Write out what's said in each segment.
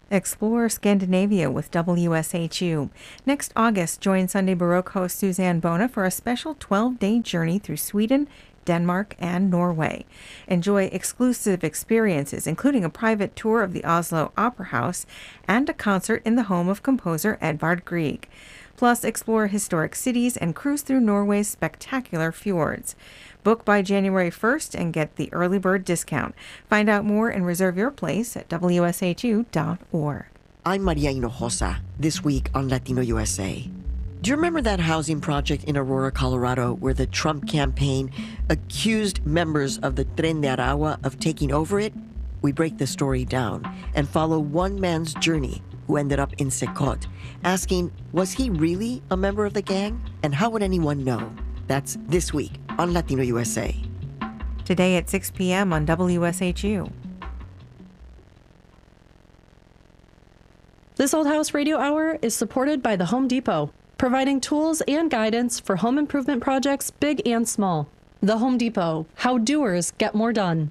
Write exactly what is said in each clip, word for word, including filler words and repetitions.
Explore Scandinavia with W S H U. Next August, join Sunday Baroque host Suzanne Bona for a special twelve-day journey through Sweden, Denmark, and Norway. Enjoy exclusive experiences, including a private tour of the Oslo Opera House and a concert in the home of composer Edvard Grieg. Plus, explore historic cities and cruise through Norway's spectacular fjords. Book by January first and get the early bird discount. Find out more and reserve your place at W S H U dot org. I'm Maria Hinojosa, this week on Latino U S A. Do you remember that housing project in Aurora, Colorado, where the Trump campaign accused members of the Tren de Aragua of taking over it? We break the story down and follow one man's journey who ended up in Secot, asking, was he really a member of the gang? And how would anyone know? That's this week on Latino U S A. Today at six p.m. on W S H U. This Old House Radio Hour is supported by the Home Depot, providing tools and guidance for home improvement projects big and small. The Home Depot, how doers get more done.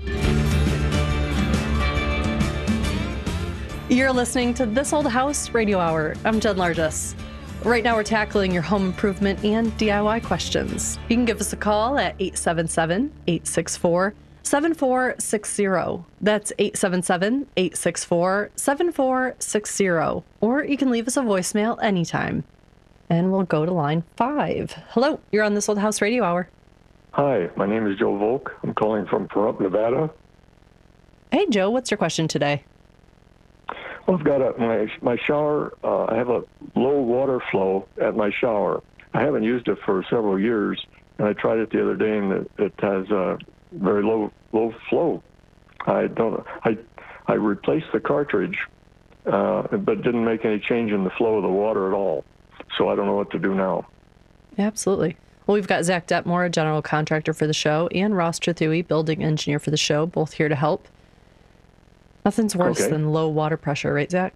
You're listening to This Old House Radio Hour. I'm Jen Largess. Right now we're tackling your home improvement and D I Y questions. You can give us a call at eight seven seven, eight six four, seven four six zero. That's eight seven seven, eight six four, seven four six zero. Or you can leave us a voicemail anytime. And we'll go to line five. Hello, you're on This Old House Radio Hour. Hi, my name is Joe Volk. I'm calling from Pahrump, Nevada. Hey, Joe, what's your question today? Well, I've got a, my my shower. Uh, I have a low water flow at my shower. I haven't used it for several years, and I tried it the other day, and it, it has a very low low flow. I don't. I I replaced the cartridge, uh, but didn't make any change in the flow of the water at all. So I don't know what to do now. Absolutely. Well, we've got Zach Detmore, general contractor for the show, and Ross Trethui, building engineer for the show, both here to help. Nothing's worse Okay. than low water pressure, right, Zach?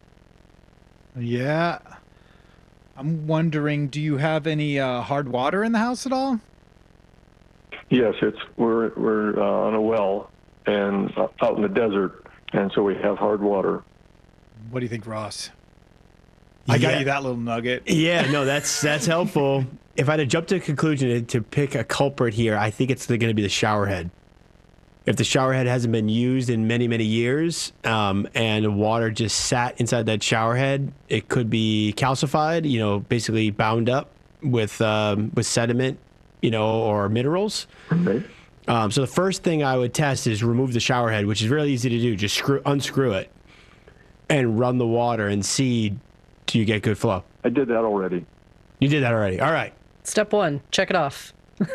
Yeah. I'm wondering, do you have any uh, hard water in the house at all? Yes, it's we're we're uh, on a well and uh, out in the desert, and so we have hard water. What do you think, Ross? I got Yeah. you that little nugget. Yeah, no, that's that's helpful. If I had to jump to a conclusion to, to pick a culprit here, I think it's going to be the shower head. If the shower head hasn't been used in many, many years, um, and water just sat inside that shower head, it could be calcified, you know, basically bound up with um, with sediment, you know, or minerals. Okay. Um, so the first thing I would test is remove the shower head, which is really easy to do. Just screw, unscrew it and run the water and see, do you get good flow? I did that already. You did that already. All right. Step one, check it off.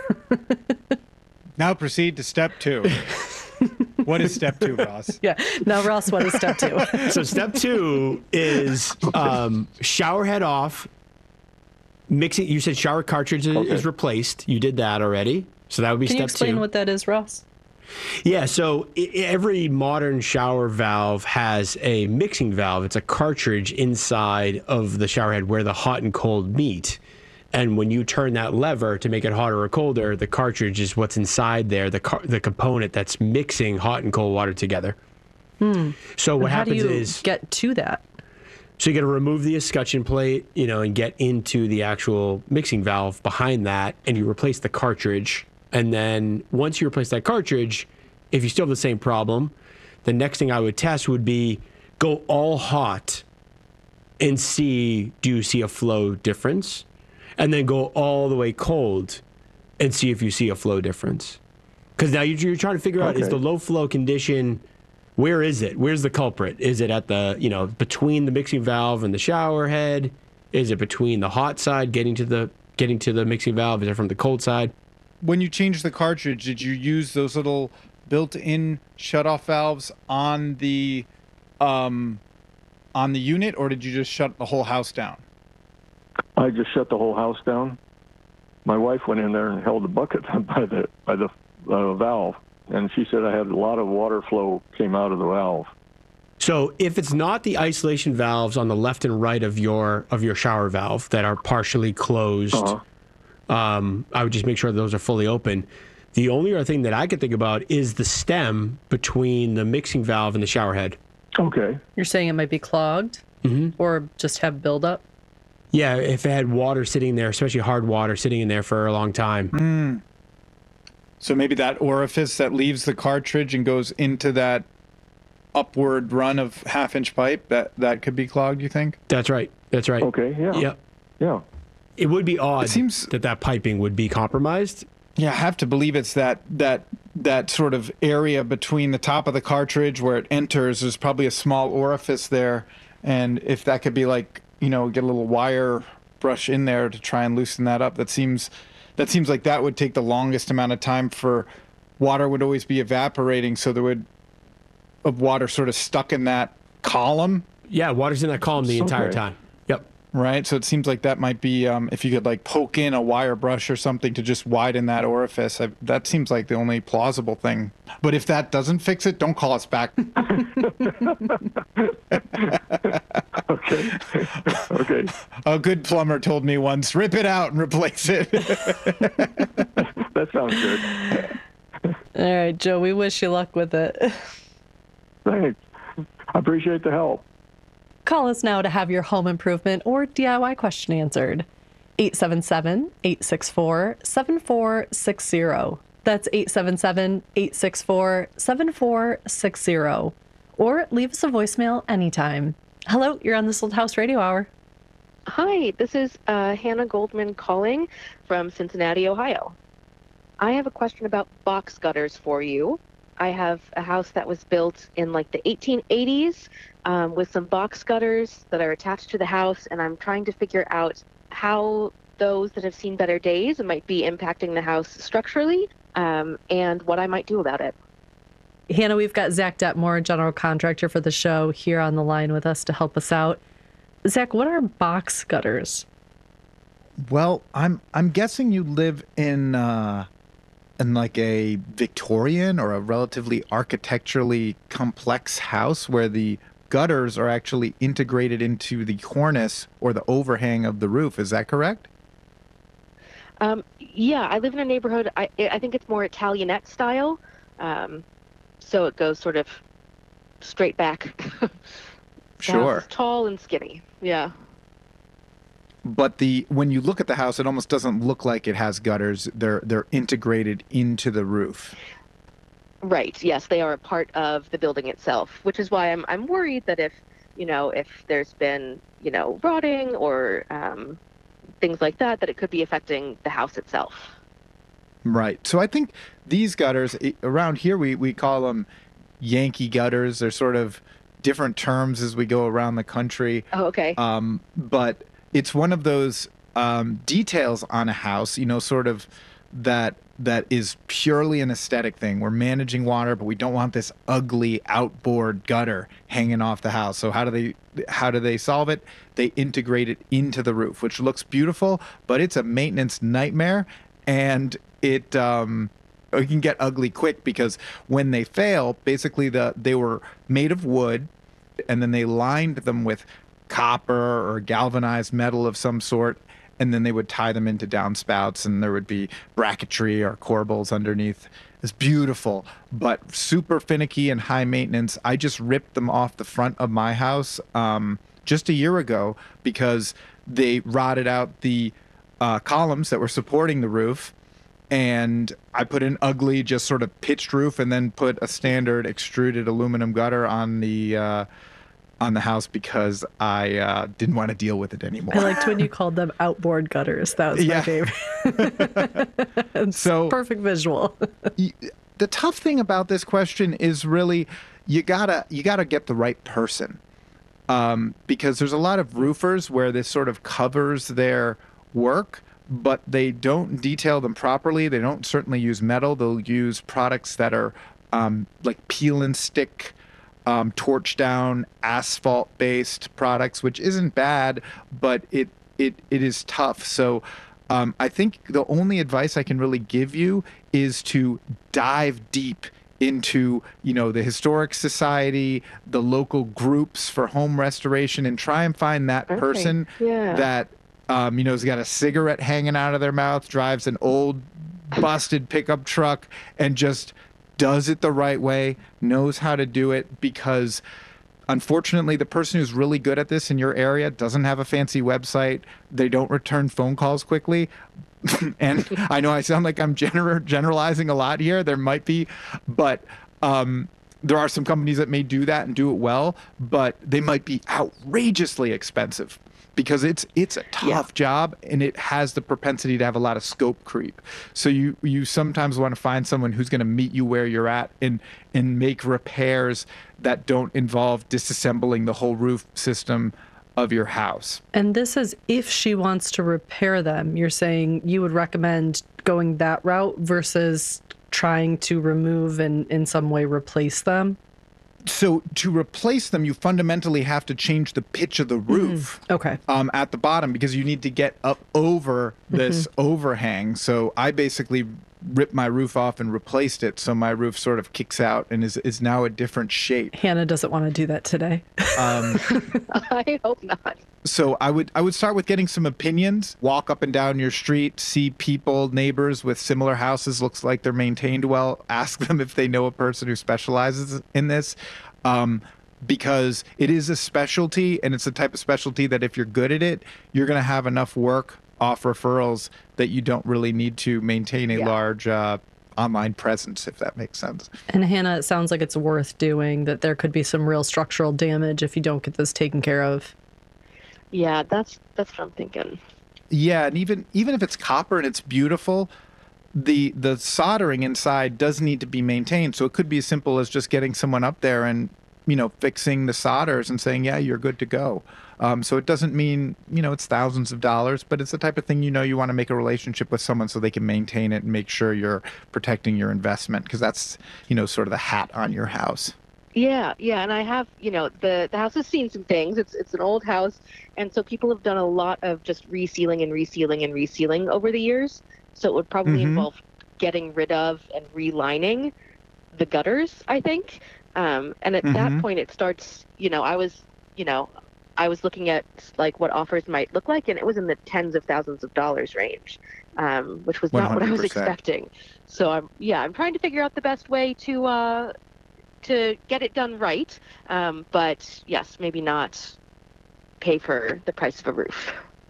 Now proceed to step two. What is step two, Ross? Yeah. Now, Ross, what is step two? So step two is um, shower head off. Mixing. You said shower cartridge is, Okay. is replaced. You did that already. So that would be Can you step explain two. what that is, Ross? Yeah, so I- every modern shower valve has a mixing valve. It's a cartridge inside of the shower head where the hot and cold meet. And when you turn that lever to make it hotter or colder, the cartridge is what's inside there, the car- the component that's mixing hot and cold water together. Hmm. So what How happens do you is, get to that? so you got to remove the escutcheon plate, you know, and get into the actual mixing valve behind that, and you replace the cartridge. And then once you replace that cartridge, if you still have the same problem, the next thing I would test would be go all hot and see, do you see a flow difference? And then go all the way cold and see if you see a flow difference. Because now you're, you're trying to figure out, is Okay. the low flow condition, where is it? Where's the culprit? Is it at the, you know, between the mixing valve and the shower head? Is it between the hot side getting to the getting to the mixing valve? Is it from the cold side? When you changed the cartridge, did you use those little built-in shut-off valves on the um, on the unit, or did you just shut the whole house down? I just shut the whole house down. My wife went in there and held the bucket by the by the uh, valve, and she said I had a lot of water flow came out of the valve. So if it's not the isolation valves on the left and right of your of your shower valve that are partially closed, Uh-huh. um, I would just make sure those are fully open. The only other thing that I could think about is the stem between the mixing valve and the shower head. Okay. You're saying it might be clogged or just have buildup? Yeah, if it had water sitting there, especially hard water sitting in there for a long time. So maybe that orifice that leaves the cartridge and goes into that upward run of half-inch pipe, that, that could be clogged, you think? That's right. That's right. Okay. Yeah. Yep. Yeah. It would be odd It seems- that that piping would be compromised. Yeah, I have to believe it's that that that sort of area between the top of the cartridge where it enters. There's probably a small orifice there, and if that could be like, you know, get a little wire brush in there to try and loosen that up. That seems that seems like that would take the longest amount of time. For water would always be evaporating, so there would of water sort of stuck in that column. Yeah, water's in that column the entire Okay. time. Yep. Right, so it seems like that might be um, if you could like poke in a wire brush or something to just widen that orifice. I, that seems like the only plausible thing. But if that doesn't fix it, don't call us back. Okay. Okay. A good plumber told me once, rip it out and replace it. That sounds good. All right, Joe, we wish you luck with it. Thanks. I appreciate the help. Call us now to have your home improvement or D I Y question answered. eight seven seven, eight six four, seven four six zero. That's eight seven seven, eight six four, seven four six zero. Or leave us a voicemail anytime. Hello, you're on This Old House Radio Hour. Hi, this is uh, Hannah Goldman calling from Cincinnati, Ohio. I have a question about box gutters for you. I have a house that was built in like the eighteen eighties um, with some box gutters that are attached to the house, and I'm trying to figure out how those that have seen better days might be impacting the house structurally, um, and what I might do about it. Hannah, we've got Zach Detmore, general contractor for the show, here on the line with us to help us out. Zach, what are box gutters? Well, I'm I'm guessing you live in uh, in like a Victorian or a relatively architecturally complex house where the gutters are actually integrated into the cornice or the overhang of the roof. Is that correct? Um, yeah, I live in a neighborhood, I, I think it's more Italianette style, um, so it goes sort of straight back. The house Sure. is tall and skinny, yeah. But the when you look at the house, it almost doesn't look like it has gutters. They're they're integrated into the roof. Right. Yes, they are a part of the building itself, which is why I'm I'm worried that if you know if there's been you know rotting or um, things like that, that it could be affecting the house itself. Right. So I think these gutters i- around here we we call them Yankee gutters. They're sort of different terms as we go around the country. Oh, okay. Um, but it's one of those um, details on a house, you know, sort of that that is purely an aesthetic thing. We're managing water, but we don't want this ugly outboard gutter hanging off the house. So how do they how do they solve it? They integrate it into the roof, which looks beautiful, but it's a maintenance nightmare, and it um, it can get ugly quick because when they fail, basically the they were made of wood, and then they lined them with copper or galvanized metal of some sort, and then they would tie them into downspouts, and there would be bracketry or corbels underneath. It's beautiful, but super finicky and high maintenance. I just ripped them off the front of my house um, just a year ago because they rotted out the uh, columns that were supporting the roof, and I put an ugly, just sort of pitched roof, and then put a standard extruded aluminum gutter on the uh, on the house because I uh, didn't want to deal with it anymore. I liked when you called them outboard gutters. That was my Yeah. favorite. It's So- perfect visual. Y- the tough thing about this question is really you gotta you gotta get the right person, um, because there's a lot of roofers where this sort of covers their work, but they don't detail them properly. They don't certainly use metal. They'll use products that are um, like peel and stick, um, torch down, asphalt based products, which isn't bad, but it it it is tough. So um, I think the only advice I can really give you is to dive deep into, you know, the historic society, the local groups for home restoration, and try and find that Okay. person Yeah. that um, you know, has got a cigarette hanging out of their mouth, drives an old busted pickup truck, and just does it the right way, knows how to do it, because unfortunately, the person who's really good at this in your area doesn't have a fancy website. They don't return phone calls quickly. And I know I sound like I'm gener- generalizing a lot here. There might be, but um, there are some companies that may do that and do it well, but they might be outrageously expensive because it's it's a tough Yeah. job, and it has the propensity to have a lot of scope creep. So you you sometimes want to find someone who's going to meet you where you're at and and make repairs that don't involve disassembling the whole roof system of your house. And this is if she wants to repair them. You're saying you would recommend going that route versus trying to remove and in some way replace them? So to replace them, you fundamentally have to change the pitch of the roof. Okay. Um, at the bottom, because you need to get up over this overhang. So I basically ripped my roof off and replaced it, so my roof sort of kicks out and is is now a different shape. Hannah doesn't want to do that today. Um, I hope not. so I would I would start with getting some opinions. Walk up and down your street, see people, neighbors with similar houses. Looks like they're maintained well. Ask them if they know a person who specializes in this. Um, because it is a specialty, and it's the type of specialty that if you're good at it, you're going to have enough work off referrals that you don't really need to maintain a Yeah. large uh, online presence, if that makes sense. And Hannah, it sounds like it's worth doing, that there could be some real structural damage if you don't get this taken care of. Yeah, that's that's what I'm thinking. Yeah, and even even if it's copper and it's beautiful, the the soldering inside does need to be maintained. So it could be as simple as just getting someone up there and, you know, fixing the solders and saying, yeah, you're good to go. Um, so it doesn't mean, you know, it's thousands of dollars, but it's the type of thing, you know, you want to make a relationship with someone so they can maintain it and make sure you're protecting your investment, because that's, you know, sort of the hat on your house. Yeah, yeah, and I have, you know, the the house has seen some things. It's it's an old house, and so people have done a lot of just resealing and resealing and resealing over the years. So it would probably Mhm. involve getting rid of and relining the gutters, I think. Um, and at Mhm. that point, it starts. You know, I was, you know, I was looking at like what offers might look like, and it was in the tens of thousands of dollars range, um, which was not what I was one hundred percent. expecting. So I'm, yeah, I'm trying to figure out the best way to. Uh, to get it done right, um, but yes, maybe not pay for the price of a roof.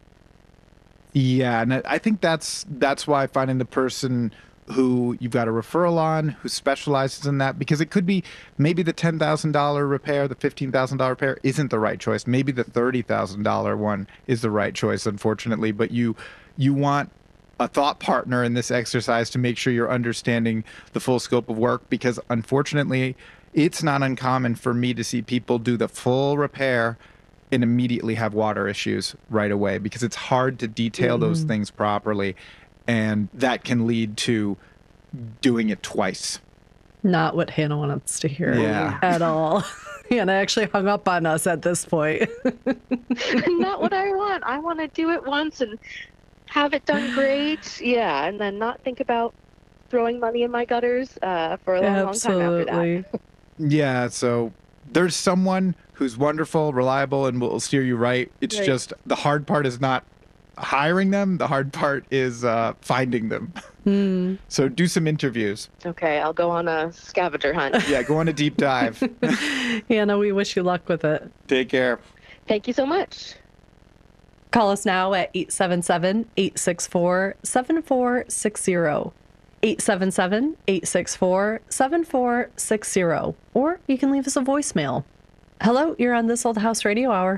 Yeah, and I I think that's that's why finding the person who you've got a referral on, who specializes in that, because it could be maybe the ten thousand dollars repair, the fifteen thousand dollars repair isn't the right choice. Maybe the thirty thousand dollars one is the right choice, unfortunately, but you you want a thought partner in this exercise to make sure you're understanding the full scope of work, because unfortunately, it's not uncommon for me to see people do the full repair and immediately have water issues right away, because it's hard to detail those things properly, and that can lead to doing it twice. Not what Hannah wants to hear Yeah. at all. Hannah actually hung up on us at this point. Not what I want. I want to do it once and have it done great. Yeah, and then not think about throwing money in my gutters uh, for a long, long time after that. Absolutely. Yeah, so there's someone who's wonderful, reliable, and will steer you right. It's Right. just the hard part is not hiring them. The hard part is uh, finding them. Hmm. So do some interviews. Okay, I'll go on a scavenger hunt. Yeah, go on a deep dive. Hannah, we wish you luck with it. Take care. Thank you so much. Call us now at eight seven seven, eight six four, seven four six zero. eight seven seven, eight six four, seven four six zero. Or you can leave us a voicemail. Hello, you're on This Old House Radio Hour.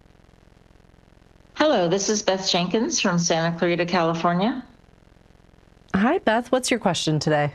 Hello, this is Beth Jenkins from Santa Clarita, California. Hi, Beth. What's your question today?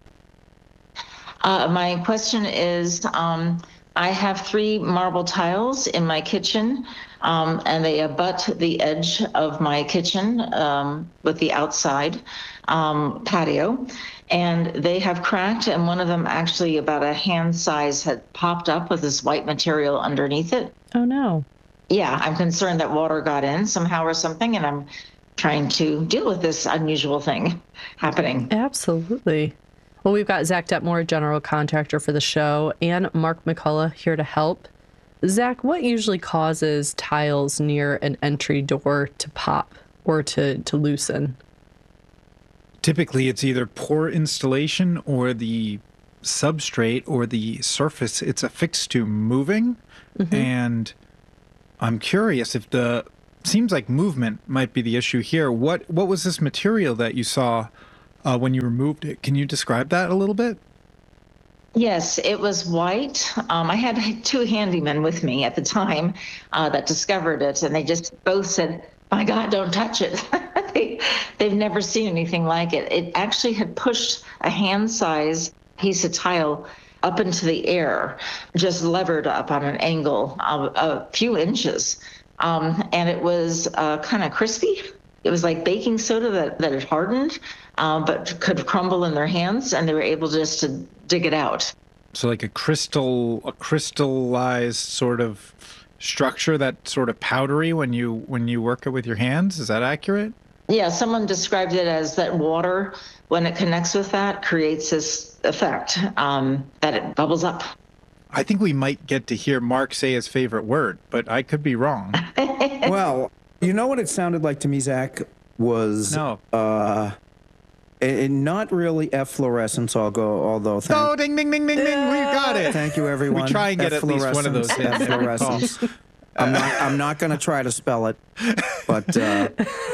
Uh, my question is, um, I have three marble tiles in my kitchen, um, and they abut the edge of my kitchen um, with the outside um, patio, and they have cracked, and one of them actually about a hand size had popped up with this white material underneath it. Oh, no. Yeah, I'm concerned that water got in somehow or something, and I'm trying to deal with this unusual thing happening. Absolutely. Well, we've got Zach Detmore, general contractor for the show, and Mark McCullough here to help. Zach, what usually causes tiles near an entry door to pop or to, to loosen? Typically, it's either poor installation or the substrate or the surface it's affixed to moving. Mm-hmm. And I'm curious if the seems like movement might be the issue here. What what was this material that you saw uh, when you removed it? Can you describe that a little bit? Yes, it was white. Um, I had two handymen with me at the time uh, that discovered it, and they just both said, "My God, don't touch it." they, they've never seen anything like it. It actually had pushed a hand-size piece of tile up into the air, just levered up on an angle of a few inches. Um, and it was uh, kind of crispy. It was like baking soda that, that had hardened, um, but could crumble in their hands, and they were able just to dig it out. So like a crystal, a crystallized sort of structure that's sort of powdery when you when you work it with your hands. Is that accurate? Yeah, someone described it as that water, when it connects with that, creates this effect um, that it bubbles up. I think we might get to hear Mark say his favorite word, but I could be wrong. Well, you know what it sounded like to me, Zach, was no. uh, it, not really efflorescence, I'll go, although... Thank, oh, ding, ding, ding, ding, ding, we got it. Thank you, everyone. We try and get at least one of those in. Efflorescence. I'm not, I'm not going to try to spell it, but... Uh,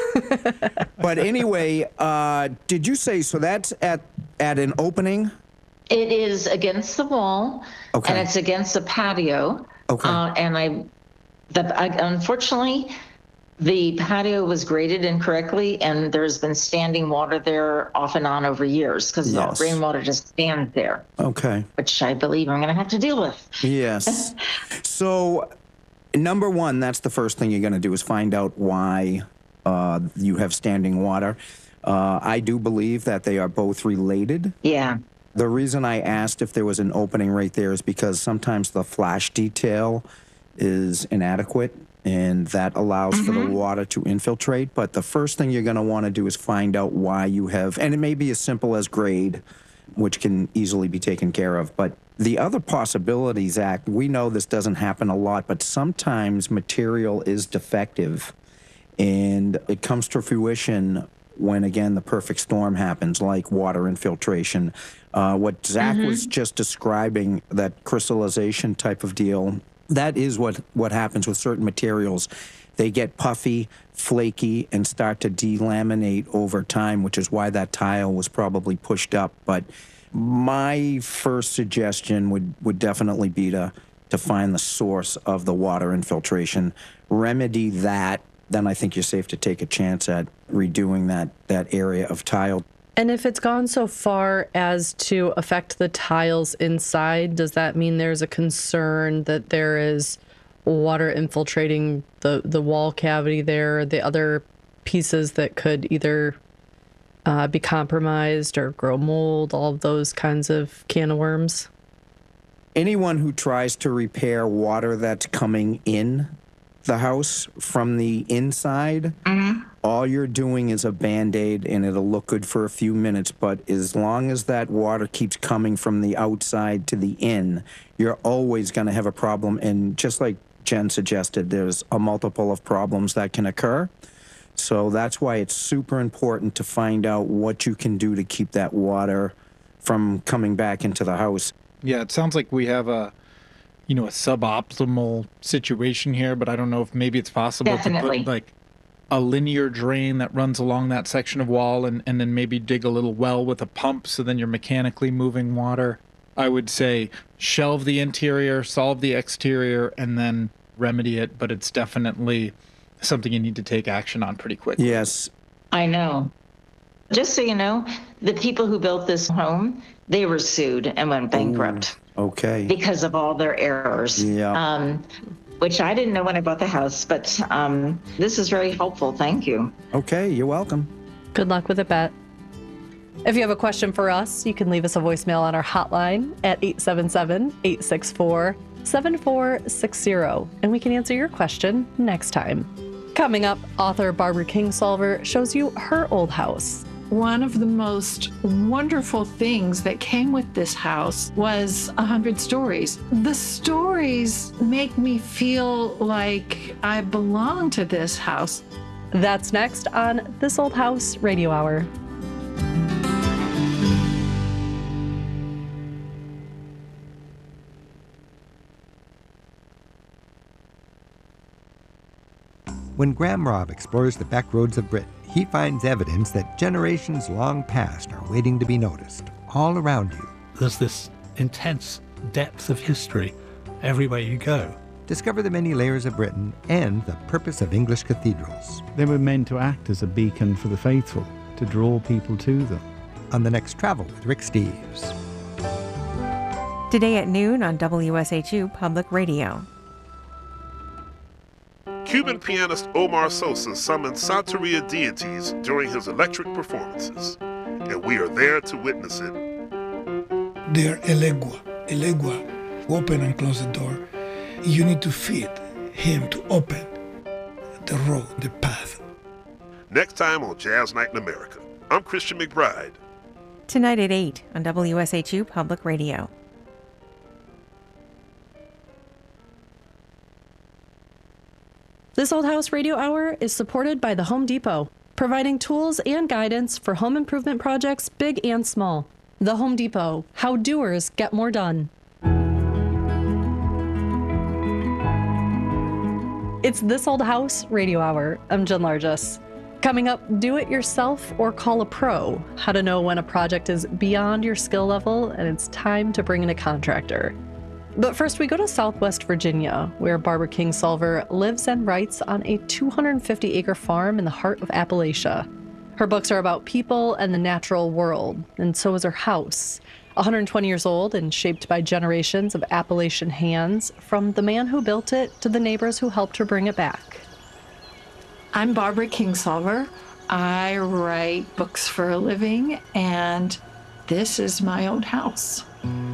but anyway, uh, did you say, so that's at, at an opening? It is against the wall, okay. And it's against the patio. Okay. Uh, and I, the, I, unfortunately, the patio was graded incorrectly, and there's been standing water there off and on over years because yes. the rainwater just stands there. Okay. Which I believe I'm going to have to deal with. Yes. So, number one, that's the first thing you're going to do is find out why uh, you have standing water. Uh, I do believe that they are both related. Yeah. The reason I asked if there was an opening right there is because sometimes the flash detail is inadequate, and that allows mm-hmm. for the water to infiltrate. But the first thing you're going to want to do is find out why you have, and it may be as simple as grade, which can easily be taken care of. But the other possibility, Zach, we know this doesn't happen a lot, but sometimes material is defective, and it comes to fruition when, again, the perfect storm happens, like water infiltration. Uh, what Zach mm-hmm. was just describing, that crystallization type of deal, that is what, what happens with certain materials. They get puffy, flaky, and start to delaminate over time, which is why that tile was probably pushed up. But my first suggestion would, would definitely be to, to find the source of the water infiltration, remedy that, then I think you're safe to take a chance at redoing that, that area of tile. And if it's gone so far as to affect the tiles inside, does that mean there's a concern that there is water infiltrating the, the wall cavity there, the other pieces that could either uh, be compromised or grow mold, all of those kinds of can of worms? Anyone who tries to repair water that's coming in the house from the inside, mm-hmm. all you're doing is a Band-Aid, and it'll look good for a few minutes, but as long as that water keeps coming from the outside to the in, you're always going to have a problem. And just like Jen suggested, there's a multiple of problems that can occur. So that's why it's super important to find out what you can do to keep that water from coming back into the house. Yeah, it sounds like we have a you know, a suboptimal situation here, but I don't know if maybe it's possible Definitely. to put like a linear drain that runs along that section of wall and, and then maybe dig a little well with a pump so then you're mechanically moving water. I would say shelve the interior, solve the exterior, and then remedy it, but it's definitely something you need to take action on pretty quickly. Yes. I know. Just so you know, the people who built this home, they were sued and went bankrupt. Ooh. Okay. Because of all their errors. Yeah. Um, which I didn't know when I bought the house, but um, this is very helpful. Thank you. Okay, you're welcome. Good luck with it, Bet. If you have a question for us, you can leave us a voicemail on our hotline at eight seven seven, eight six four, seven four six zero, and we can answer your question next time. Coming up, author Barbara Kingsolver shows you her old house. One of the most wonderful things that came with this house was a hundred stories. The stories make me feel like I belong to this house. That's next on This Old House Radio Hour. When Graham Robb explores the back roads of Britain, he finds evidence that generations long past are waiting to be noticed, all around you. There's this intense depth of history everywhere you go. Discover the many layers of Britain and the purpose of English cathedrals. They were meant to act as a beacon for the faithful, to draw people to them. On the next Travel with Rick Steves. Today at noon on W S H U Public Radio. Cuban pianist Omar Sosa summoned Santeria deities during his electric performances, and we are there to witness it. They're elegua, elegua, open and close the door. You need to feed him to open the road, the path. Next time on Jazz Night in America, I'm Christian McBride. Tonight at eight on W S H U Public Radio. This Old House Radio Hour is supported by the Home Depot, providing tools and guidance for home improvement projects big and small. The Home Depot, how doers get more done. It's This Old House Radio Hour. I'm Jen Largess. Coming up, do it yourself or call a pro. How to know when a project is beyond your skill level and it's time to bring in a contractor. But first, we go to Southwest Virginia, where Barbara Kingsolver lives and writes on a two hundred fifty acre farm in the heart of Appalachia. Her books are about people and the natural world, and so is her house. one hundred twenty years old and shaped by generations of Appalachian hands, from the man who built it to the neighbors who helped her bring it back. I'm Barbara Kingsolver. I write books for a living, and this is my old house.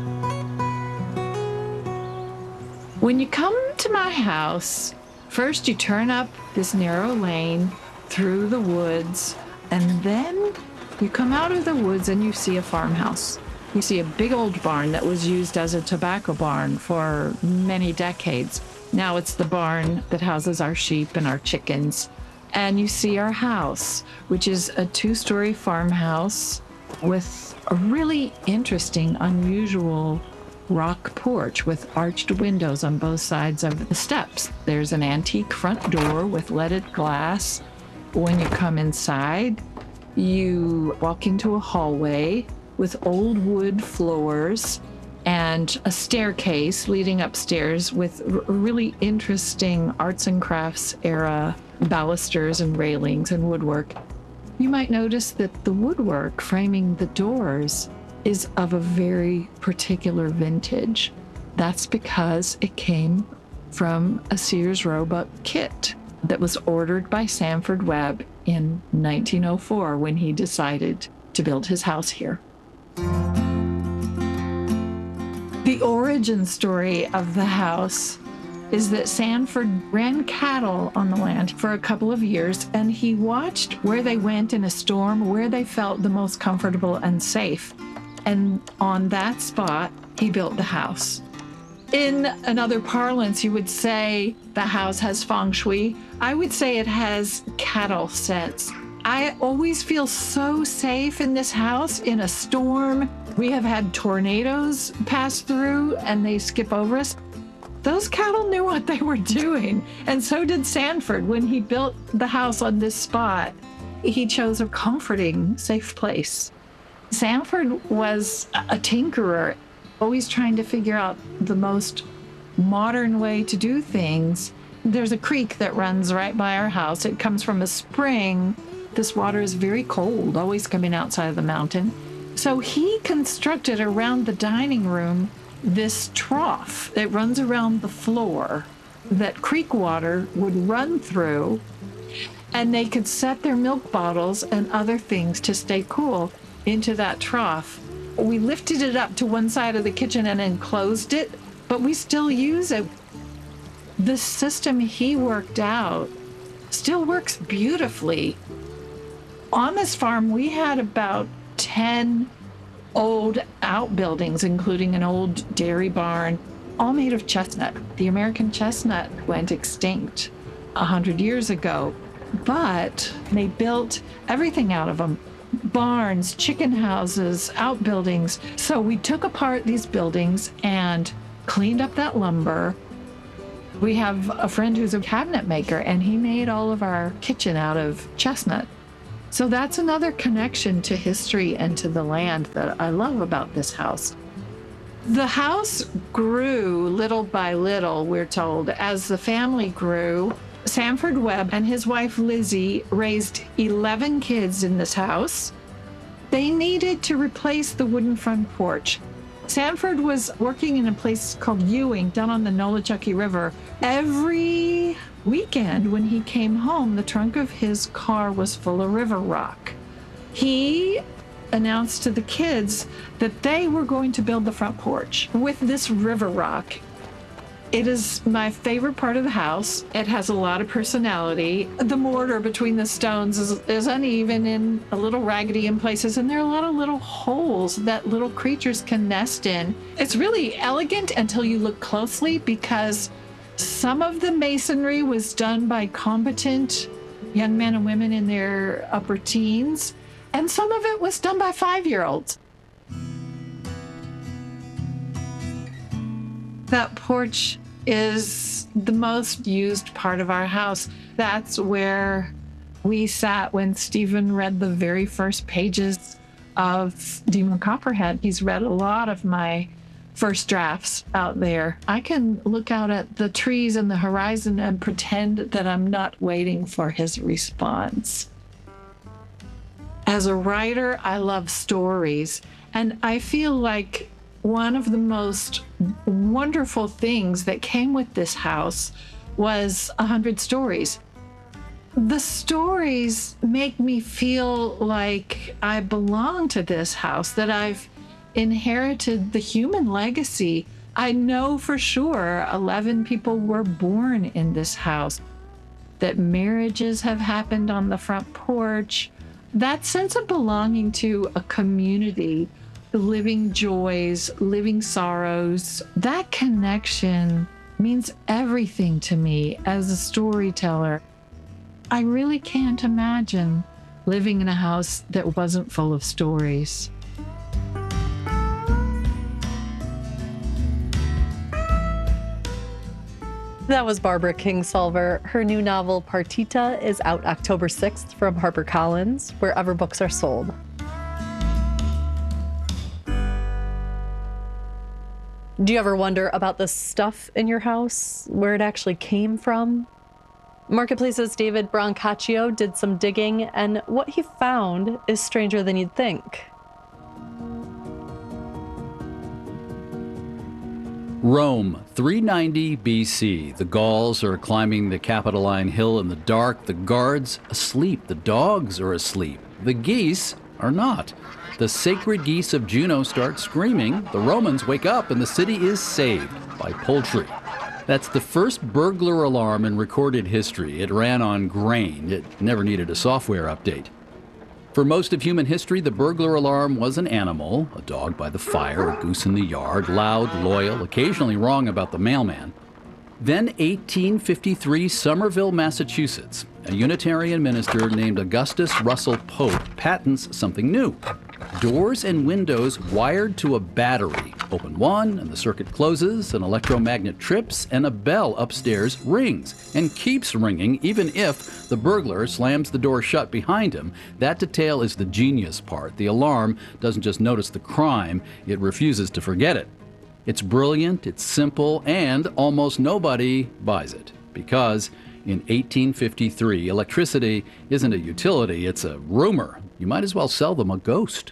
When you come to my house, first you turn up this narrow lane through the woods, and then you come out of the woods and you see a farmhouse. You see a big old barn that was used as a tobacco barn for many decades. Now it's the barn that houses our sheep and our chickens. And you see our house, which is a two-story farmhouse with a really interesting, unusual rock porch with arched windows on both sides of the steps. There's an antique front door with leaded glass. When you come inside, you walk into a hallway with old wood floors and a staircase leading upstairs with r- really interesting arts and crafts era balusters and railings and woodwork. You might notice that the woodwork framing the doors is of a very particular vintage. That's because it came from a Sears Roebuck kit that was ordered by Sanford Webb in nineteen oh four when he decided to build his house here. The origin story of the house is that Sanford ran cattle on the land for a couple of years, and he watched where they went in a storm, where they felt the most comfortable and safe. And on that spot, he built the house. In another parlance, you would say the house has feng shui. I would say it has cattle sense. I always feel so safe in this house in a storm. We have had tornadoes pass through and they skip over us. Those cattle knew what they were doing, and so did Sanford when he built the house on this spot. He chose a comforting, safe place. Sanford was a tinkerer, always trying to figure out the most modern way to do things. There's a creek that runs right by our house. It comes from a spring. This water is very cold, always coming outside of the mountain. So he constructed around the dining room this trough that runs around the floor that creek water would run through, and they could set their milk bottles and other things to stay cool into that trough. We lifted it up to one side of the kitchen and enclosed it, but we still use it. The system he worked out still works beautifully. On this farm, we had about ten old outbuildings, including an old dairy barn, all made of chestnut. The American chestnut went extinct a hundred years ago, but they built everything out of them. Barns, chicken houses, outbuildings. So we took apart these buildings and cleaned up that lumber, We have a friend who's a cabinet maker, and he made all of our kitchen out of chestnut. So that's another connection to history and to the land that I love about this house. The house grew little by little, we're told, as the family grew. Sanford Webb and his wife Lizzie raised eleven kids in this house. They needed to replace the wooden front porch. Sanford was working in a place called Ewing down on the Nolichucky River. Every weekend when he came home, the trunk of his car was full of river rock. He announced to the kids that they were going to build the front porch with this river rock. It is my favorite part of the house. It has a lot of personality. The mortar between the stones is, is uneven and a little raggedy in places, and there are a lot of little holes that little creatures can nest in. It's really elegant until you look closely, because some of the masonry was done by competent young men and women in their upper teens, and some of it was done by five-year-olds. That porch is the most used part of our house. That's where we sat when Stephen read the very first pages of Demon Copperhead. He's read a lot of my first drafts out there. I can look out at the trees and the horizon and pretend that I'm not waiting for his response. As a writer, I love stories, and I feel like one of the most wonderful things that came with this house was a hundred stories. The stories make me feel like I belong to this house, that I've inherited the human legacy. I know for sure eleven people were born in this house, that marriages have happened on the front porch. That sense of belonging to a community, living joys, living sorrows, that connection means everything to me as a storyteller. I really can't imagine living in a house that wasn't full of stories. That was Barbara Kingsolver. Her new novel, Partita, is out October sixth from HarperCollins, wherever books are sold. Do you ever wonder about the stuff in your house, where it actually came from? Marketplace's David Brancaccio did some digging, and what he found is stranger than you'd think. Rome, three ninety B C. The Gauls are climbing the Capitoline Hill in the dark. The guards asleep. The dogs are asleep. The geese are not. The sacred geese of Juno start screaming. The Romans wake up, and the city is saved by poultry. That's the first burglar alarm in recorded history. It ran on grain. It never needed a software update. For most of human history, the burglar alarm was an animal, a dog by the fire, a goose in the yard, loud, loyal, occasionally wrong about the mailman. Then eighteen fifty-three, Somerville, Massachusetts. A Unitarian minister named Augustus Russell Pope patents something new. Doors and windows wired to a battery. Open one, and the circuit closes, an electromagnet trips, and a bell upstairs rings, and keeps ringing even if the burglar slams the door shut behind him. That detail is the genius part. The alarm doesn't just notice the crime, it refuses to forget it. It's brilliant, it's simple, and almost nobody buys it. Because in eighteen fifty-three, electricity isn't a utility, it's a rumor. You might as well sell them a ghost.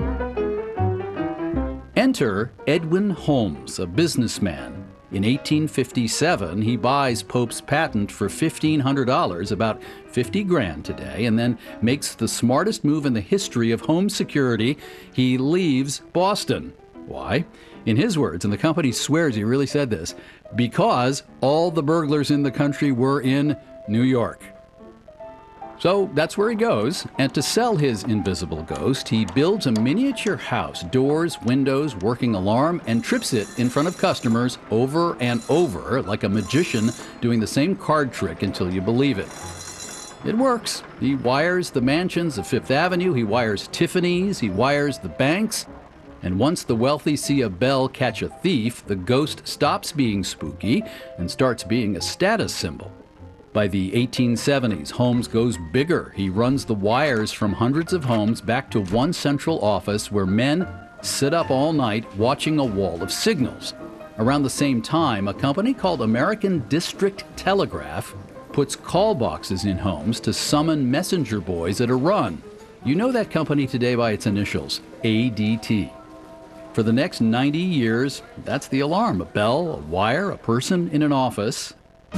Enter Edwin Holmes, a businessman. In eighteen fifty-seven, he buys Pope's patent for fifteen hundred dollars, about fifty grand today, and then makes the smartest move in the history of home security. He leaves Boston. Why? In his words, and the company swears he really said this, because all the burglars in the country were in New York. So that's where he goes, and to sell his invisible ghost, he builds a miniature house, doors, windows, working alarm, and trips it in front of customers over and over, like a magician doing the same card trick until you believe it. It works. He wires the mansions of Fifth Avenue, he wires Tiffany's, he wires the banks, And once the wealthy see a bell catch a thief, the ghost stops being spooky and starts being a status symbol. By the eighteen seventies, Holmes goes bigger. He runs the wires from hundreds of homes back to one central office where men sit up all night watching a wall of signals. Around the same time, a company called American District Telegraph puts call boxes in homes to summon messenger boys at a run. You know that company today by its initials, A D T. For the next ninety years, that's the alarm. A bell, a wire, a person in an office.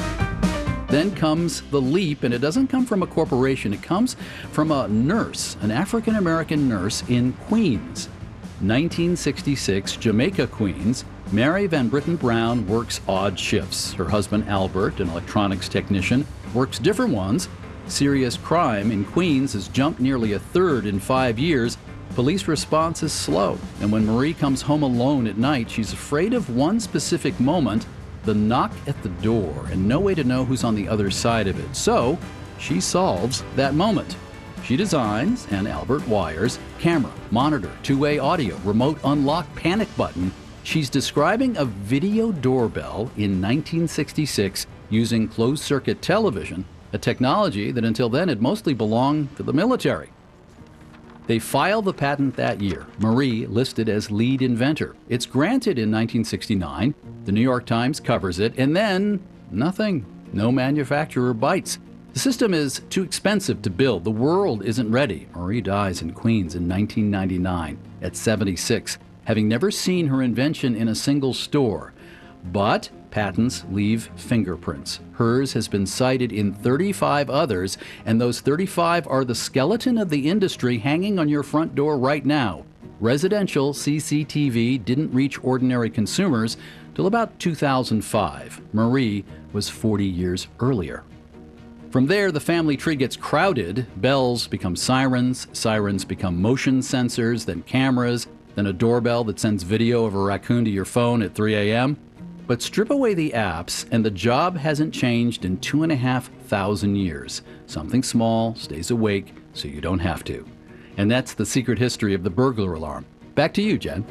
Then comes the leap, and it doesn't come from a corporation. It comes from a nurse, an African-American nurse in Queens. nineteen sixty-six, Jamaica, Queens. Mary Van Britten Brown works odd shifts. Her husband, Albert, an electronics technician, works different ones. Serious crime in Queens has jumped nearly a third in five years. Police response is slow, and when Marie comes home alone at night, she's afraid of one specific moment, the knock at the door, and no way to know who's on the other side of it. So she solves that moment. She designs and Albert wires camera, monitor, two-way audio, remote unlock, panic button. She's describing a video doorbell in nineteen sixty-six using closed-circuit television, a technology that until then had mostly belonged to the military. They file the patent that year, Marie listed as lead inventor. It's granted in nineteen sixty-nine. The New York Times covers it, and then nothing. No manufacturer bites. The system is too expensive to build. The world isn't ready. Marie dies in Queens in nineteen ninety-nine at seventy-six, having never seen her invention in a single store. But patents leave fingerprints. Hers has been cited in thirty-five others, and those thirty-five are the skeleton of the industry hanging on your front door right now. Residential C C T V didn't reach ordinary consumers till about two thousand five. Marie was forty years earlier. From there, the family tree gets crowded. Bells become sirens, sirens become motion sensors, then cameras, then a doorbell that sends video of a raccoon to your phone at three a.m. But strip away the apps, and the job hasn't changed in two and a half thousand years. Something small stays awake so you don't have to. And that's the secret history of the burglar alarm. Back to you, Jen.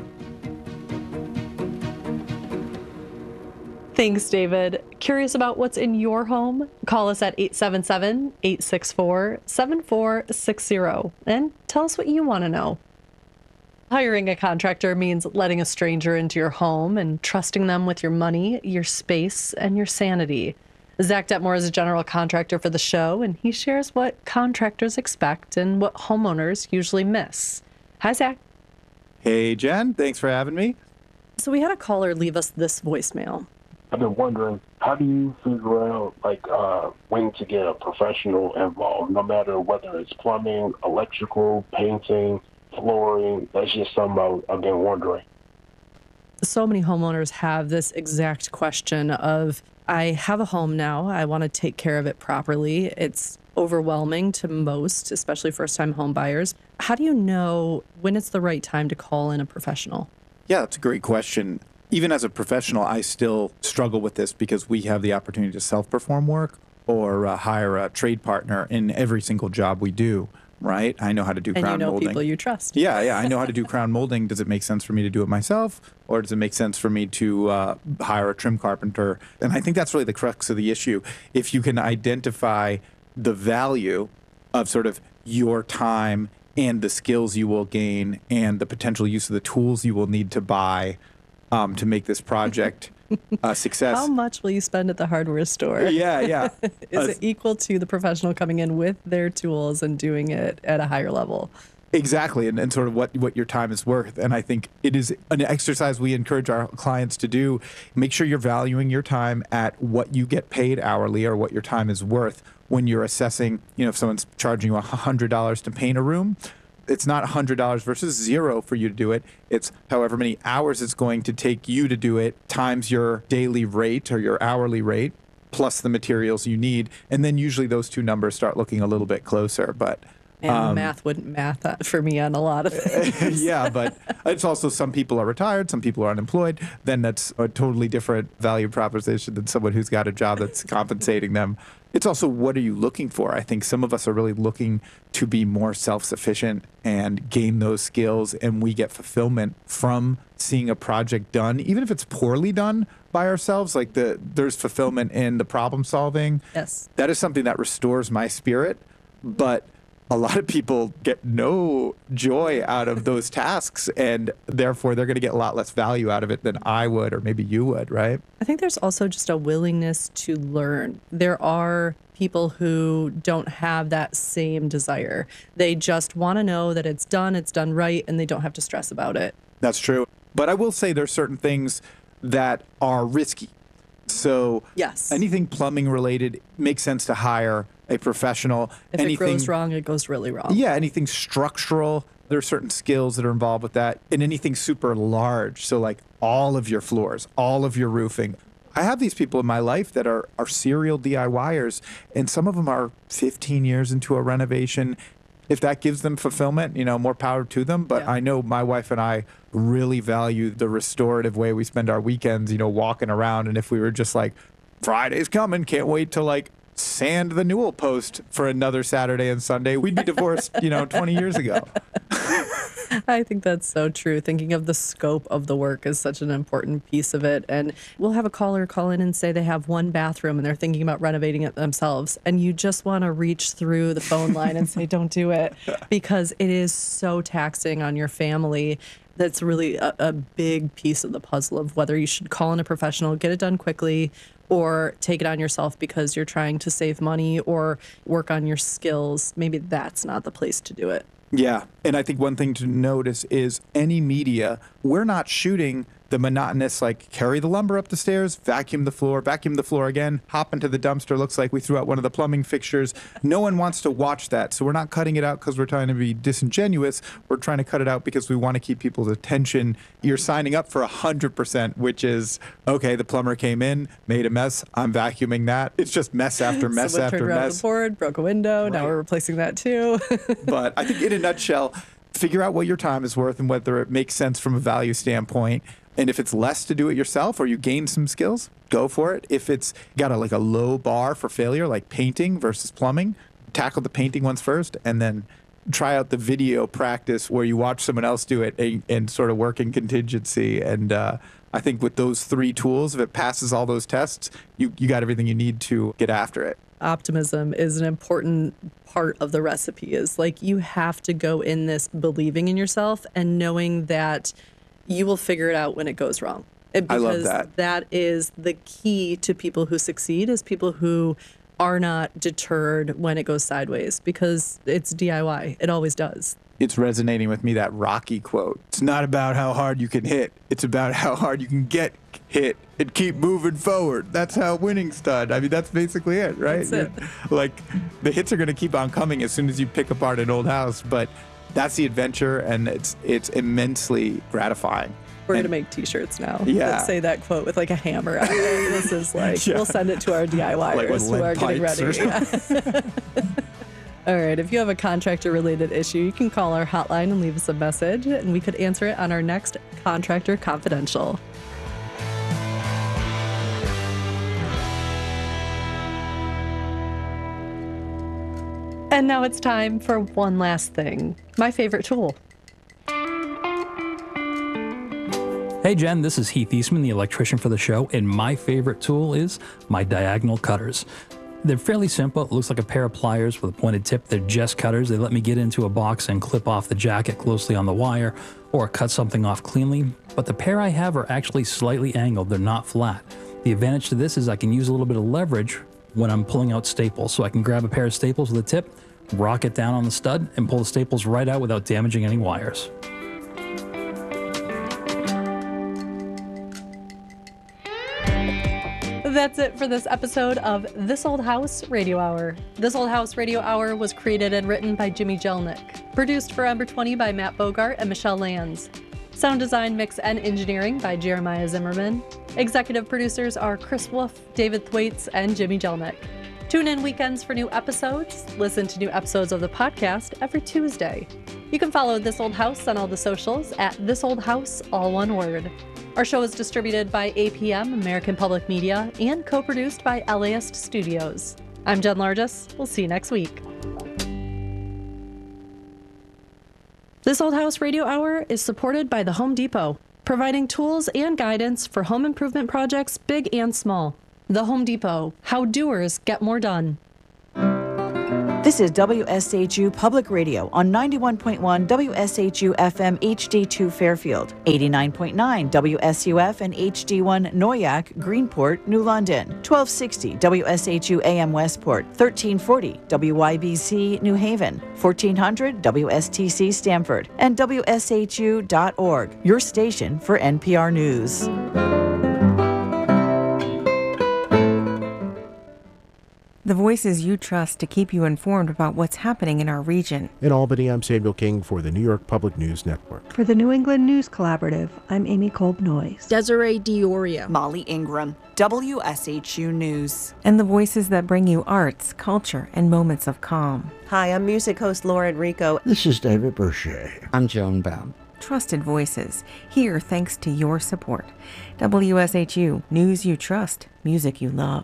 Thanks, David. Curious about what's in your home? Call us at eight seven seven, eight six four, seven four six zero and tell us what you want to know. Hiring a contractor means letting a stranger into your home and trusting them with your money, your space, and your sanity. Zach Detmore is a general contractor for the show, and he shares what contractors expect and what homeowners usually miss. Hi, Zach. Hey, Jen. Thanks for having me. So we had a caller leave us this voicemail. I've been wondering, how do you figure out, like, uh, when to get a professional involved, no matter whether it's plumbing, electrical, painting, flooring? That's just something I, I've been wondering. So many homeowners have this exact question of, I have a home now, I want to take care of it properly. It's overwhelming to most, especially first-time home buyers. How do you know when it's the right time to call in a professional? Yeah, that's a great question. Even as a professional, I still struggle with this because we have the opportunity to self-perform work or uh, hire a trade partner in every single job we do. Right? I know how to do and crown you know molding. People you trust. Yeah, yeah. I know how to do crown molding. Does it make sense for me to do it myself? Or does it make sense for me to uh, hire a trim carpenter? And I think that's really the crux of the issue. If you can identify the value of sort of your time and the skills you will gain and the potential use of the tools you will need to buy um, to make this project a success. How much will you spend at the hardware store? Yeah, yeah. Is uh, it equal to the professional coming in with their tools and doing it at a higher level? Exactly, and, and sort of what, what your time is worth. And I think it is an exercise we encourage our clients to do. Make sure you're valuing your time at what you get paid hourly or what your time is worth when you're assessing, you know, if someone's charging you one hundred dollars to paint a room. It's not one hundred dollars versus zero for you to do it. It's however many hours it's going to take you to do it times your daily rate or your hourly rate plus the materials you need. And then usually those two numbers start looking a little bit closer. But And Um, math wouldn't math that for me on a lot of things. yeah, but it's also some people are retired, some people are unemployed. Then that's a totally different value proposition than someone who's got a job that's compensating them. It's also, what are you looking for? I think some of us are really looking to be more self-sufficient and gain those skills, and we get fulfillment from seeing a project done, even if it's poorly done by ourselves. Like the there's fulfillment in the problem solving. Yes. That is something that restores my spirit, but a lot of people get no joy out of those tasks, and therefore they're going to get a lot less value out of it than I would, or maybe you would, right? I think there's also just a willingness to learn. There are people who don't have that same desire. They just want to know that it's done, it's done right, and they don't have to stress about it. That's true. But I will say there's certain things that are risky. So yes, anything plumbing related makes sense to hire a professional. If anything, it goes wrong, it goes really wrong. Yeah, anything structural, there are certain skills that are involved with that. And anything super large, so like all of your floors, all of your roofing. I have these people in my life that are, are serial DIYers, and some of them are fifteen years into a renovation. If that gives them fulfillment, you know, more power to them. But yeah. I know my wife and I really value the restorative way we spend our weekends, you know, walking around. And if we were just like, Friday's coming, can't wait to like sand the Newell post for another Saturday and Sunday, we'd be divorced, you know, twenty years ago. I think that's so true. Thinking of the scope of the work is such an important piece of it. And we'll have a caller call in and say they have one bathroom and they're thinking about renovating it themselves. And you just want to reach through the phone line and say, don't do it, because it is so taxing on your family. That's really a, a big piece of the puzzle of whether you should call in a professional, get it done quickly, or take it on yourself because you're trying to save money or work on your skills. Maybe that's not the place to do it. Yeah. And I think one thing to notice is any media, we're not shooting the monotonous, like, carry the lumber up the stairs, vacuum the floor, vacuum the floor again, hop into the dumpster, looks like we threw out one of the plumbing fixtures. No one wants to watch that. So we're not cutting it out because we're trying to be disingenuous. We're trying to cut it out because we want to keep people's attention. You're signing up for one hundred percent, which is, okay, the plumber came in, made a mess, I'm vacuuming that. It's just mess after mess Someone after turned around mess. the board, broke a window, right. Now we're replacing that too. But I think in a nutshell, figure out what your time is worth and whether it makes sense from a value standpoint. And if it's less to do it yourself or you gain some skills, go for it. If it's got a, like a low bar for failure, like painting versus plumbing, tackle the painting ones first and then try out the video practice where you watch someone else do it and, and sort of work in contingency. And uh, I think with those three tools, if it passes all those tests, you, you got everything you need to get after it. Optimism is an important part of the recipe. Is like you have to go in this believing in yourself and knowing that you will figure it out when it goes wrong. Because I love that. That is the key to people who succeed, is people who are not deterred when it goes sideways, because it's D I Y. It always does. It's resonating with me, that Rocky quote. It's not about how hard you can hit. It's about how hard you can get hit and keep moving forward. That's how winning's done. I mean, that's basically it, right? That's it. Like, the hits are going to keep on coming as soon as you pick apart an old house, but that's the adventure, and it's it's immensely gratifying. We're and, gonna make T-shirts now. Yeah. That say that quote with like a hammer on it. This is like, yeah. We'll send it to our DIYers like who are getting ready. Yeah. All right. If you have a contractor-related issue, you can call our hotline and leave us a message, and we could answer it on our next Contractor Confidential. And now it's time for one last thing. My favorite tool. Hey Jen, this is Heath Eastman, the electrician for the show, and my favorite tool is my diagonal cutters. They're fairly simple. It looks like a pair of pliers with a pointed tip. They're just cutters. They let me get into a box and clip off the jacket closely on the wire or cut something off cleanly. But the pair I have are actually slightly angled. They're not flat. The advantage to this is I can use a little bit of leverage when I'm pulling out staples. So I can grab a pair of staples with a tip, rock it down on the stud, and pull the staples right out without damaging any wires. That's it for this episode of This Old House Radio Hour. This Old House Radio Hour was created and written by Jimmy Jelnick. Produced for Ember twenty by Matt Bogart and Michelle Lands. Sound design, mix, and engineering by Jeremiah Zimmerman. Executive producers are Chris Wolf, David Thwaites, and Jimmy Jelnick. Tune in weekends for new episodes. Listen to new episodes of the podcast every Tuesday. You can follow This Old House on all the socials at This Old House, all one word. Our show is distributed by A P M, American Public Media, and co-produced by LAist Studios. I'm Jen Largess. We'll see you next week. This Old House Radio Hour is supported by the Home Depot, providing tools and guidance for home improvement projects big and small. The Home Depot, how doers get more done. This is W S H U Public Radio on ninety-one point one W S H U F M H D two Fairfield, eighty-nine point nine W S U F and H D one Noyak, Greenport, New London, twelve sixty W S H U A M Westport, thirteen forty W Y B C New Haven, fourteen hundred W S T C Stamford, and W S H U dot org, your station for N P R News. The voices you trust to keep you informed about what's happening in our region. In Albany, I'm Samuel King for the New York Public News Network. For the New England News Collaborative, I'm Amy Kolb-Noyes. Desiree Dioria. Molly Ingram, W S H U News. And the voices that bring you arts, culture, and moments of calm. Hi, I'm music host Laura Enrico. This is David Boucher. I'm Joan Baum. Trusted voices, here thanks to your support. W S H U, news you trust, music you love.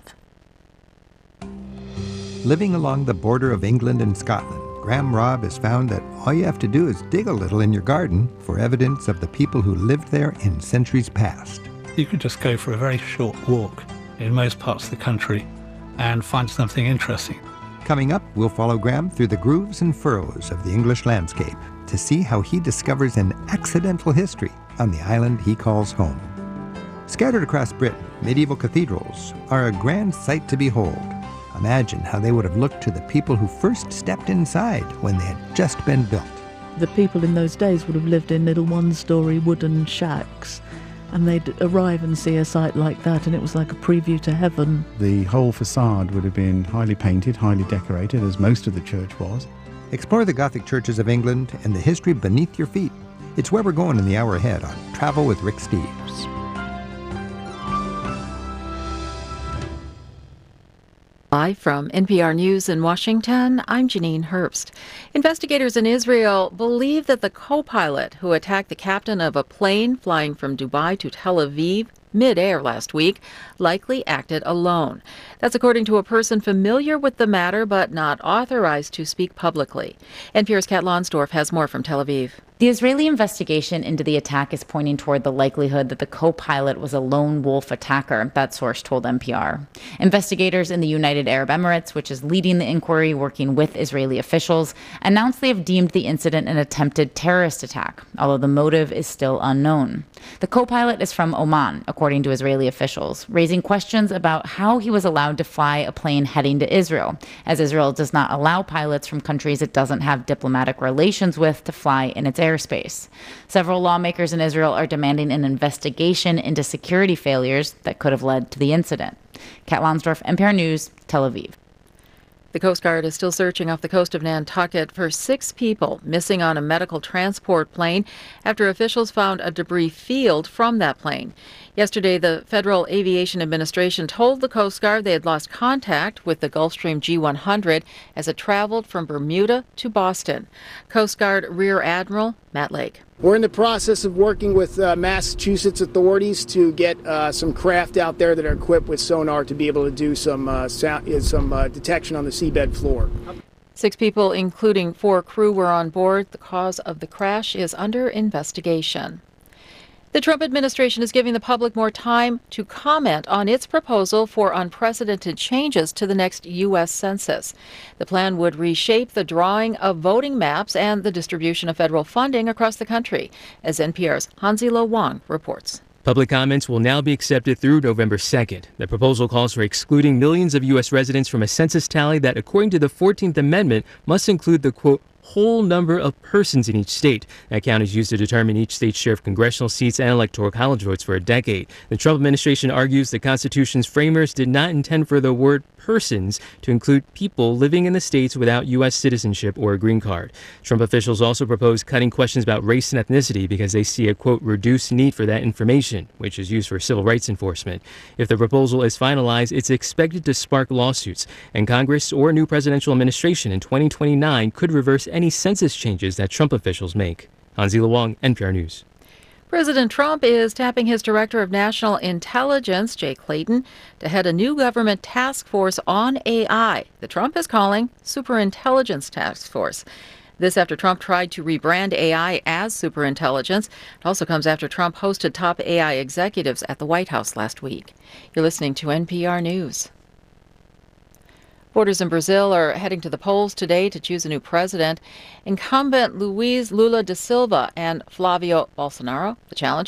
Living along the border of England and Scotland, Graham Robb has found that all you have to do is dig a little in your garden for evidence of the people who lived there in centuries past. You could just go for a very short walk in most parts of the country and find something interesting. Coming up, we'll follow Graham through the grooves and furrows of the English landscape to see how he discovers an accidental history on the island he calls home. Scattered across Britain, medieval cathedrals are a grand sight to behold. Imagine how they would have looked to the people who first stepped inside when they had just been built. The people in those days would have lived in little one-story wooden shacks, and they'd arrive and see a site like that, and it was like a preview to heaven. The whole facade would have been highly painted, highly decorated, as most of the church was. Explore the Gothic churches of England and the history beneath your feet. It's where we're going in the hour ahead on Travel with Rick Steves. Live from N P R News in Washington, I'm Janine Herbst. Investigators in Israel believe that the co-pilot who attacked the captain of a plane flying from Dubai to Tel Aviv mid-air last week likely acted alone. That's according to a person familiar with the matter but not authorized to speak publicly. N P R's Kat Lonsdorf has more from Tel Aviv. The Israeli investigation into the attack is pointing toward the likelihood that the co-pilot was a lone wolf attacker, that source told N P R. Investigators in the United Arab Emirates, which is leading the inquiry working with Israeli officials, announced they have deemed the incident an attempted terrorist attack, although the motive is still unknown. The co-pilot is from Oman, according to Israeli officials, raising questions about how he was allowed to fly a plane heading to Israel, as Israel does not allow pilots from countries it doesn't have diplomatic relations with to fly in its airspace. Several lawmakers in Israel are demanding an investigation into security failures that could have led to the incident. Kat Lonsdorf, N P R News, Tel Aviv. The Coast Guard is still searching off the coast of Nantucket for six people missing on a medical transport plane after officials found a debris field from that plane. Yesterday, the Federal Aviation Administration told the Coast Guard they had lost contact with the Gulfstream G one hundred as it traveled from Bermuda to Boston. Coast Guard Rear Admiral Matt Lake. We're in the process of working with uh, Massachusetts authorities to get uh, some craft out there that are equipped with sonar to be able to do some uh, sound, some uh, detection on the seabed floor. Six people, including four crew, were on board. The cause of the crash is under investigation. The Trump administration is giving the public more time to comment on its proposal for unprecedented changes to the next U S Census. The plan would reshape the drawing of voting maps and the distribution of federal funding across the country, as N P R's Hansi Lo Wang reports. Public comments will now be accepted through November second. The proposal calls for excluding millions of U S residents from a census tally that, according to the fourteenth Amendment, must include the, quote, whole number of persons in each state. That count is used to determine each state's share of congressional seats and electoral college votes for a decade. The Trump administration argues the Constitution's framers did not intend for the word persons to include people living in the states without U S citizenship or a green card. Trump officials also proposed cutting questions about race and ethnicity because they see a, quote, reduced need for that information, which is used for civil rights enforcement. If the proposal is finalized, it's expected to spark lawsuits, and Congress or a new presidential administration in twenty twenty-nine could reverse any census changes that Trump officials make. Hanzila Wong, N P R News. President Trump is tapping his Director of National Intelligence, Jay Clayton, to head a new government task force on A I that Trump is calling Superintelligence Task Force. This after Trump tried to rebrand A I as superintelligence. It also comes after Trump hosted top A I executives at the White House last week. You're listening to N P R News. Voters in Brazil are heading to the polls today to choose a new president. Incumbent Luiz Lula da Silva and Flavio Bolsonaro, the challenger,